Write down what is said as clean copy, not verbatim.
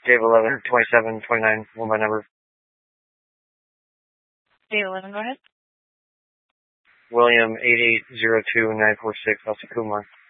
Dave 11, 27, 29, one my number. Dave 11, go ahead. William 8802946, Alta Kumar.